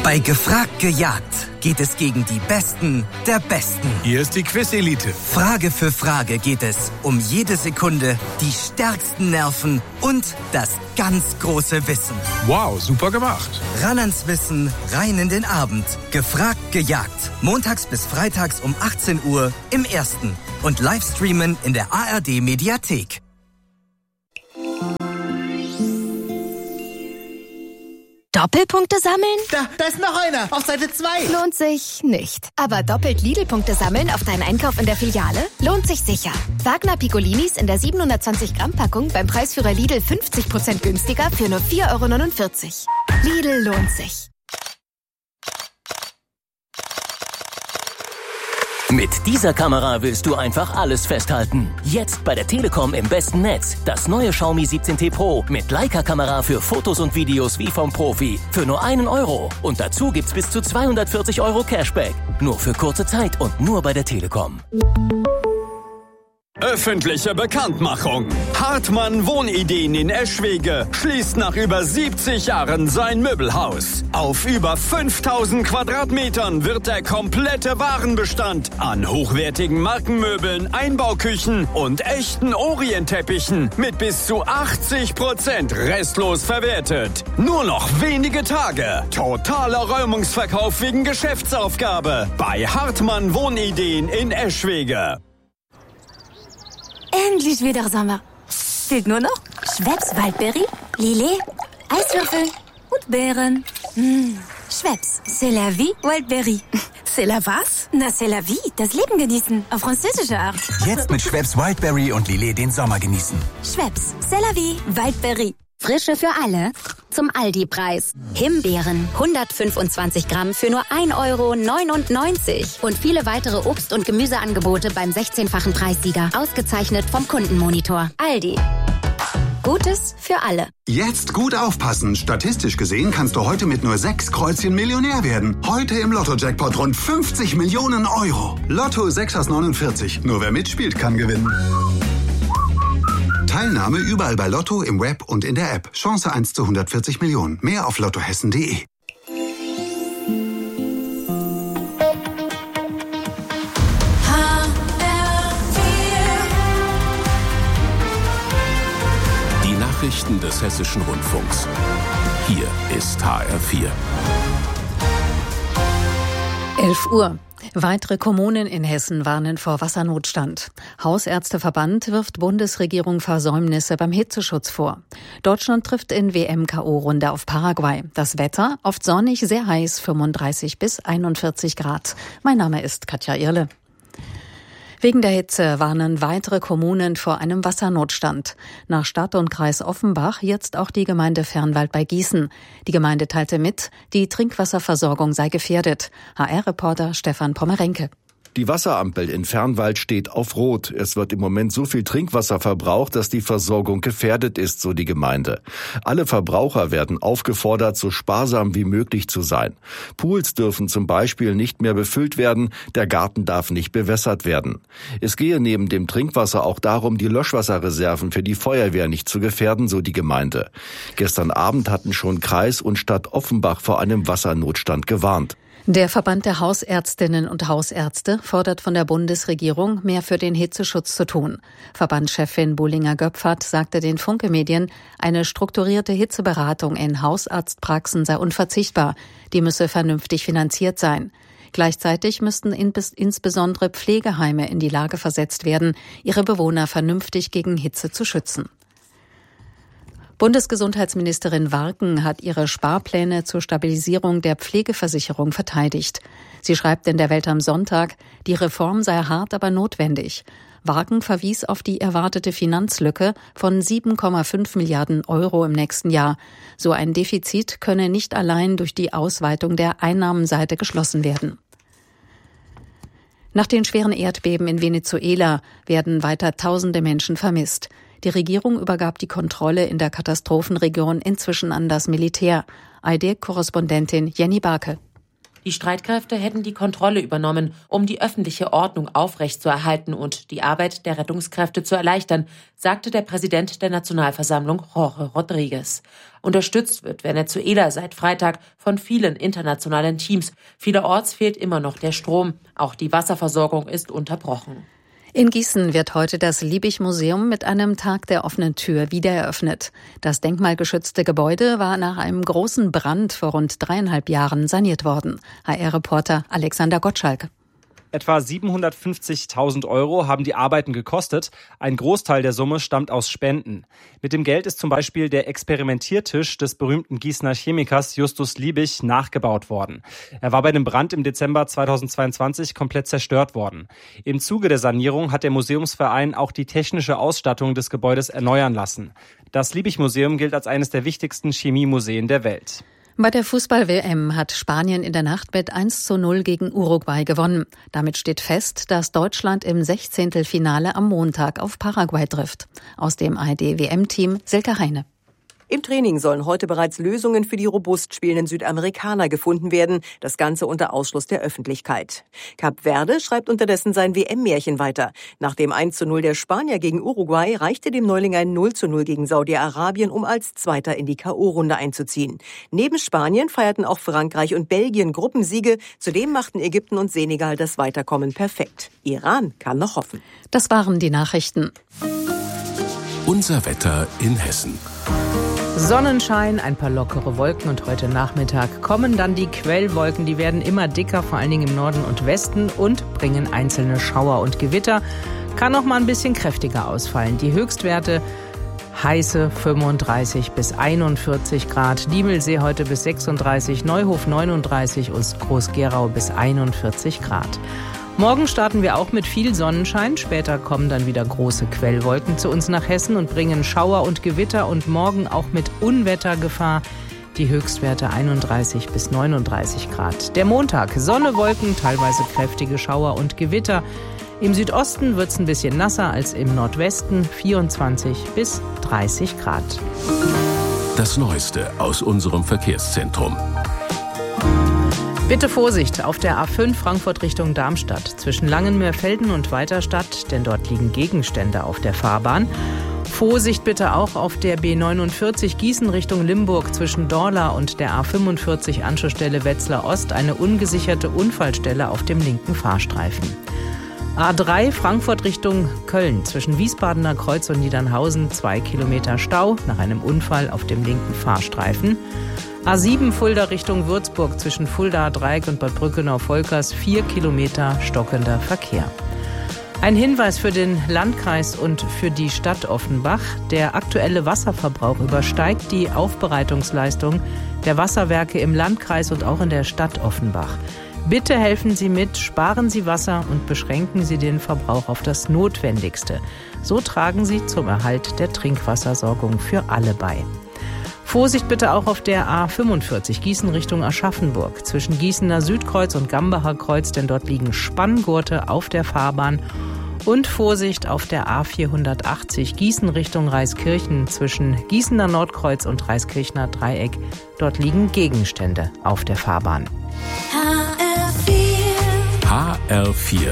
Bei Gefragt gejagt geht es gegen die Besten der Besten. Hier ist die Quiz-Elite. Frage für Frage geht es um jede Sekunde, die stärksten Nerven und das ganz große Wissen. Wow, super gemacht. Ran ans Wissen, rein in den Abend. Gefragt gejagt. Montags bis freitags um 18 Uhr im Ersten. Und Livestreamen in der ARD-Mediathek. Doppelpunkte sammeln? Da ist noch einer, auf Seite 2. Lohnt sich nicht. Aber doppelt Lidl-Punkte sammeln auf deinen Einkauf in der Filiale? Lohnt sich sicher. Wagner Piccolinis in der 720-Gramm-Packung beim Preisführer Lidl 50% günstiger für nur 4,49 €. Lidl lohnt sich. Mit dieser Kamera willst du einfach alles festhalten. Jetzt bei der Telekom im besten Netz. Das neue Xiaomi 17T Pro mit Leica-Kamera für Fotos und Videos wie vom Profi. Für nur 1 €. Und dazu gibt's bis zu 240 € Cashback. Nur für kurze Zeit und nur bei der Telekom. Öffentliche Bekanntmachung. Hartmann Wohnideen in Eschwege schließt nach über 70 Jahren sein Möbelhaus. Auf über 5000 Quadratmetern wird der komplette Warenbestand an hochwertigen Markenmöbeln, Einbauküchen und echten Orientteppichen mit bis zu 80% restlos verwertet. Nur noch wenige Tage. Totaler Räumungsverkauf wegen Geschäftsaufgabe bei Hartmann Wohnideen in Eschwege. Endlich wieder Sommer. Fehlt nur noch Schweppes Waldberry, Lillet, Eiswürfel und Beeren. Schweppes, c'est la vie, Waldberry. C'est la was? Na, c'est la vie, das Leben genießen, auf französische Art. Jetzt mit Schweppes Wildberry und Lillet den Sommer genießen. Schweppes, c'est la vie, Waldberry. Frische für alle zum Aldi-Preis. Himbeeren 125 Gramm für nur 1,99 € und viele weitere Obst- und Gemüseangebote beim 16-fachen Preissieger. Ausgezeichnet vom Kundenmonitor. Aldi. Gutes für alle. Jetzt gut aufpassen. Statistisch gesehen kannst du heute mit nur 6 Kreuzchen Millionär werden. Heute im Lotto-Jackpot rund 50 Millionen €. Lotto 6 aus 49. Nur wer mitspielt, kann gewinnen. Teilnahme überall bei Lotto, im Web und in der App. Chance 1 zu 140 Millionen. Mehr auf lottohessen.de. Die Nachrichten des Hessischen Rundfunks. Hier ist HR4. 11 Uhr. Weitere Kommunen in Hessen warnen vor Wassernotstand. Hausärzteverband wirft Bundesregierung Versäumnisse beim Hitzeschutz vor. Deutschland trifft in WM-KO-Runde auf Paraguay. Das Wetter oft sonnig, sehr heiß, 35 bis 41 Grad. Mein Name ist Katja Irle. Wegen der Hitze warnen weitere Kommunen vor einem Wassernotstand. Nach Stadt und Kreis Offenbach jetzt auch die Gemeinde Fernwald bei Gießen. Die Gemeinde teilte mit, die Trinkwasserversorgung sei gefährdet. HR-Reporter Stefan Pommerenke. Die Wasserampel in Fernwald steht auf Rot. Es wird im Moment so viel Trinkwasser verbraucht, dass die Versorgung gefährdet ist, so die Gemeinde. Alle Verbraucher werden aufgefordert, so sparsam wie möglich zu sein. Pools dürfen zum Beispiel nicht mehr befüllt werden, der Garten darf nicht bewässert werden. Es gehe neben dem Trinkwasser auch darum, die Löschwasserreserven für die Feuerwehr nicht zu gefährden, so die Gemeinde. Gestern Abend hatten schon Kreis und Stadt Offenbach vor einem Wassernotstand gewarnt. Der Verband der Hausärztinnen und Hausärzte fordert von der Bundesregierung, mehr für den Hitzeschutz zu tun. Verbandschefin Bullinger-Göpfert sagte den Funke-Medien, eine strukturierte Hitzeberatung in Hausarztpraxen sei unverzichtbar. Die müsse vernünftig finanziert sein. Gleichzeitig müssten insbesondere Pflegeheime in die Lage versetzt werden, ihre Bewohner vernünftig gegen Hitze zu schützen. Bundesgesundheitsministerin Warken hat ihre Sparpläne zur Stabilisierung der Pflegeversicherung verteidigt. Sie schreibt in der Welt am Sonntag, die Reform sei hart, aber notwendig. Warken verwies auf die erwartete Finanzlücke von 7,5 Milliarden € im nächsten Jahr. So ein Defizit könne nicht allein durch die Ausweitung der Einnahmenseite geschlossen werden. Nach den schweren Erdbeben in Venezuela werden weiter tausende Menschen vermisst. Die Regierung übergab die Kontrolle in der Katastrophenregion inzwischen an das Militär. ARD-Korrespondentin Jenny Barke. Die Streitkräfte hätten die Kontrolle übernommen, um die öffentliche Ordnung aufrechtzuerhalten und die Arbeit der Rettungskräfte zu erleichtern, sagte der Präsident der Nationalversammlung, Jorge Rodríguez. Unterstützt wird Venezuela seit Freitag von vielen internationalen Teams. Vielerorts fehlt immer noch der Strom. Auch die Wasserversorgung ist unterbrochen. In Gießen wird heute das Liebig-Museum mit einem Tag der offenen Tür wieder eröffnet. Das denkmalgeschützte Gebäude war nach einem großen Brand vor rund 3,5 Jahren saniert worden. HR-Reporter Alexander Gottschalk. Etwa 750.000 € haben die Arbeiten gekostet. Ein Großteil der Summe stammt aus Spenden. Mit dem Geld ist zum Beispiel der Experimentiertisch des berühmten Gießener Chemikers Justus Liebig nachgebaut worden. Er war bei dem Brand im Dezember 2022 komplett zerstört worden. Im Zuge der Sanierung hat der Museumsverein auch die technische Ausstattung des Gebäudes erneuern lassen. Das Liebig-Museum gilt als eines der wichtigsten Chemiemuseen der Welt. Bei der Fußball-WM hat Spanien in der Nacht mit 1:0 gegen Uruguay gewonnen. Damit steht fest, dass Deutschland im 16. am Montag auf Paraguay trifft. Aus dem ARD-WM-Team Silke Heine. Im Training sollen heute bereits Lösungen für die robust spielenden Südamerikaner gefunden werden, das Ganze unter Ausschluss der Öffentlichkeit. Kap Verde schreibt unterdessen sein WM-Märchen weiter. Nach dem 1:0 der Spanier gegen Uruguay reichte dem Neuling ein 0:0 gegen Saudi-Arabien, um als Zweiter in die K.O.-Runde einzuziehen. Neben Spanien feierten auch Frankreich und Belgien Gruppensiege. Zudem machten Ägypten und Senegal das Weiterkommen perfekt. Iran kann noch hoffen. Das waren die Nachrichten. Unser Wetter in Hessen. Sonnenschein, ein paar lockere Wolken und heute Nachmittag kommen dann die Quellwolken. Die werden immer dicker, vor allen Dingen im Norden und Westen und bringen einzelne Schauer und Gewitter. Kann noch mal ein bisschen kräftiger ausfallen. Die Höchstwerte heiße 35 bis 41 Grad. Diemelsee heute bis 36, Neuhof 39 und Groß-Gerau bis 41 Grad. Morgen starten wir auch mit viel Sonnenschein. Später kommen dann wieder große Quellwolken zu uns nach Hessen und bringen Schauer und Gewitter und morgen auch mit Unwettergefahr. Die Höchstwerte 31 bis 39 Grad. Der Montag, Sonne, Wolken, teilweise kräftige Schauer und Gewitter. Im Südosten wird es ein bisschen nasser als im Nordwesten, 24 bis 30 Grad. Das Neueste aus unserem Verkehrszentrum. Bitte Vorsicht auf der A5 Frankfurt Richtung Darmstadt zwischen Langenmörfelden und Weiterstadt, denn dort liegen Gegenstände auf der Fahrbahn. Vorsicht bitte auch auf der B49 Gießen Richtung Limburg zwischen Dorla und der A45 Anschlussstelle Wetzlar Ost, eine ungesicherte Unfallstelle auf dem linken Fahrstreifen. A3 Frankfurt Richtung Köln zwischen Wiesbadener Kreuz und Niedernhausen 2 Kilometer Stau nach einem Unfall auf dem linken Fahrstreifen. A7 Fulda Richtung Würzburg zwischen Fuldaer Dreieck und Bad Brückenau-Volkers 4 Kilometer stockender Verkehr. Ein Hinweis für den Landkreis und für die Stadt Offenbach. Der aktuelle Wasserverbrauch übersteigt die Aufbereitungsleistung der Wasserwerke im Landkreis und auch in der Stadt Offenbach. Bitte helfen Sie mit, sparen Sie Wasser und beschränken Sie den Verbrauch auf das Notwendigste. So tragen Sie zum Erhalt der Trinkwassersorgung für alle bei. Vorsicht bitte auch auf der A45 Gießen Richtung Aschaffenburg zwischen Gießener Südkreuz und Gambacher Kreuz, denn dort liegen Spanngurte auf der Fahrbahn. Und Vorsicht auf der A480 Gießen Richtung Reiskirchen zwischen Gießener Nordkreuz und Reiskirchner Dreieck. Dort liegen Gegenstände auf der Fahrbahn. HR4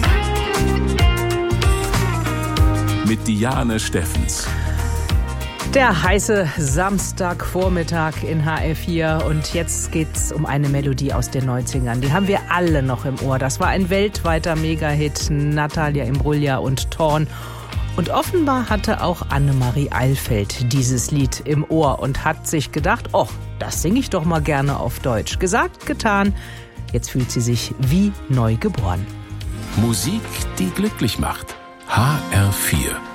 mit Diane Steffens. Der heiße Samstagvormittag in HR4 und jetzt geht's um eine Melodie aus den 90ern. Die haben wir alle noch im Ohr. Das war ein weltweiter Megahit, Natalia Imbruglia und Thorn. Und offenbar hatte auch Annemarie Eilfeld dieses Lied im Ohr und hat sich gedacht, oh, das singe ich doch mal gerne auf Deutsch. Gesagt, getan, jetzt fühlt sie sich wie neu geboren. Musik, die glücklich macht. HR4